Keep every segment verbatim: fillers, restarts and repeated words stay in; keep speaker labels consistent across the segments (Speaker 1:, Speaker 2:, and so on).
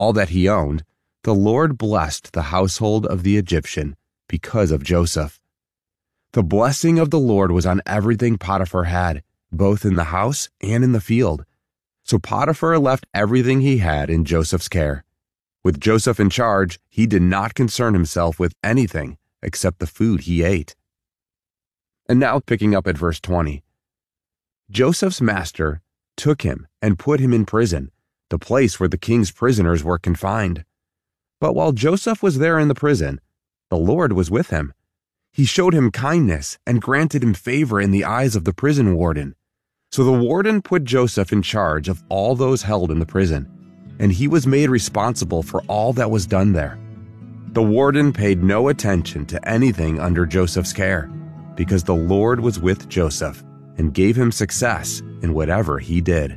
Speaker 1: all that he owned, the Lord blessed the household of the Egyptian because of Joseph. The blessing of the Lord was on everything Potiphar had, both in the house and in the field. So Potiphar left everything he had in Joseph's care. With Joseph in charge, he did not concern himself with anything except the food he ate. And now picking up at verse twenty. Joseph's master took him and put him in prison, the place where the king's prisoners were confined. But while Joseph was there in the prison, the Lord was with him. He showed him kindness and granted him favor in the eyes of the prison warden. So the warden put Joseph in charge of all those held in the prison, and he was made responsible for all that was done there. The warden paid no attention to anything under Joseph's care, because the Lord was with Joseph and gave him success in whatever he did.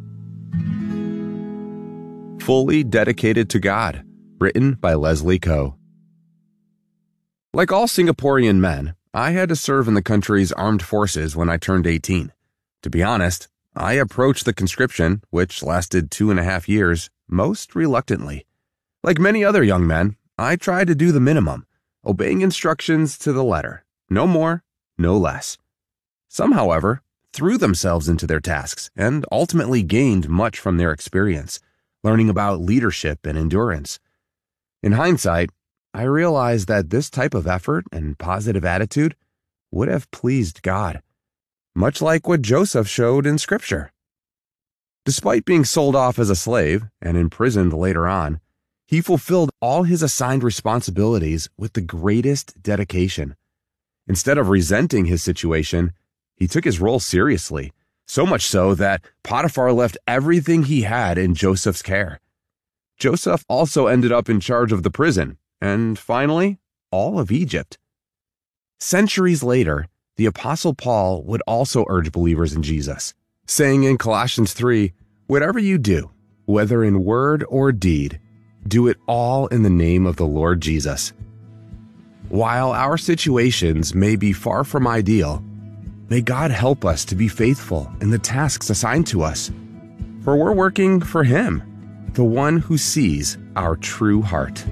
Speaker 1: Fully Dedicated to God, written by Leslie Coe. Like all Singaporean men, I had to serve in the country's armed forces when I turned eighteen. To be honest, I approached the conscription, which lasted two and a half years, most reluctantly. Like many other young men, I tried to do the minimum, obeying instructions to the letter, no more, no less. Some, however, threw themselves into their tasks and ultimately gained much from their experience, learning about leadership and endurance. In hindsight, I realized that this type of effort and positive attitude would have pleased God, much like what Joseph showed in Scripture. Despite being sold off as a slave and imprisoned later on, he fulfilled all his assigned responsibilities with the greatest dedication. Instead of resenting his situation, he took his role seriously, so much so that Potiphar left everything he had in Joseph's care. Joseph also ended up in charge of the prison, and finally, all of Egypt. Centuries later, the Apostle Paul would also urge believers in Jesus, saying in Colossians three, "Whatever you do, whether in word or deed, do it all in the name of the Lord Jesus." While our situations may be far from ideal, may God help us to be faithful in the tasks assigned to us, for we're working for Him, the one who sees our true heart.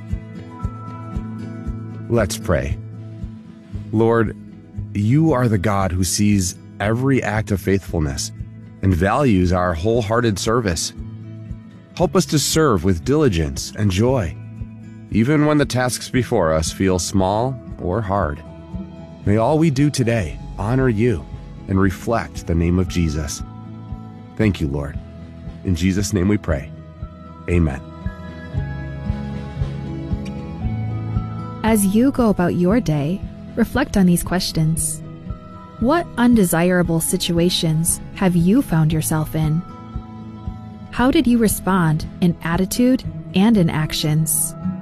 Speaker 1: Let's pray. Lord, you are the God who sees every act of faithfulness and values our wholehearted service. Help us to serve with diligence and joy, even when the tasks before us feel small or hard. May all we do today honor you and reflect the name of Jesus. Thank you, Lord. In Jesus' name we pray. Amen.
Speaker 2: As you go about your day, reflect on these questions. What undesirable situations have you found yourself in? How did you respond in attitude and in actions?